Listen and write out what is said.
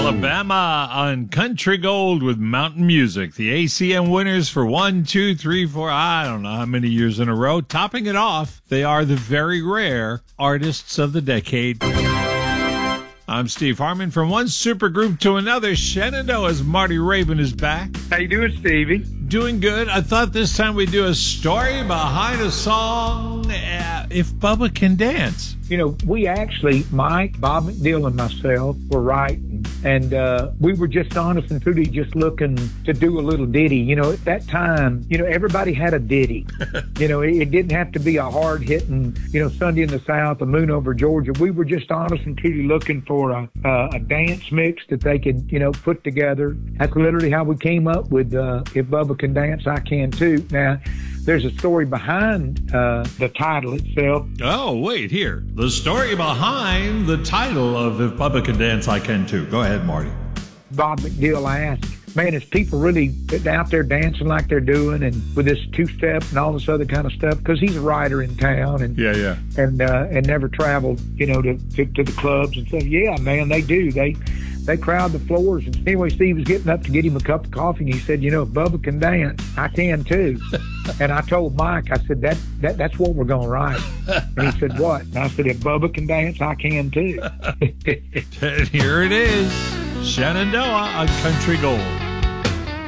Alabama on Country Gold with Mountain Music. The ACM winners for 1, 2, 3, 4, I don't know how many years in a row. Topping it off, they are the very rare Artists of the Decade. I'm Steve Harmon. From one supergroup to another, Shenandoah's Marty Raybon is back. How you doing, Stevie? Doing good. I thought this time we'd do a story behind a song, If Bubba Can Dance. You know, we actually, Mike, Bob McNeil, and myself were writing, and we were just honest and truly just looking to do a little ditty. You know, at that time, you know, everybody had a ditty. You know, it didn't have to be a hard-hitting, you know, Sunday in the South, a moon over Georgia. We were just honest and truly looking for a dance mix that they could, you know, put together. That's literally how we came up with If Bubba Can Dance, I Can Too. Now, there's a story behind the title itself. Oh, wait, here. The story behind the title of If Bubba Can Dance, I Can Too. Go ahead, Marty. Bob McNeil asked, man, is people really out there dancing like they're doing and with this two-step and all this other kind of stuff? Because he's a writer in town and and never traveled, you know, to the clubs and stuff. Yeah, man, they do. They crowd the floors. And anyway, Steve was getting up to get him a cup of coffee, and he said, you know, if Bubba can dance, I can too. And I told Mike, I said, that's what we're going to write. And he said, what? And I said, if Bubba can dance, I can too. And here it is, Shenandoah on Country Gold.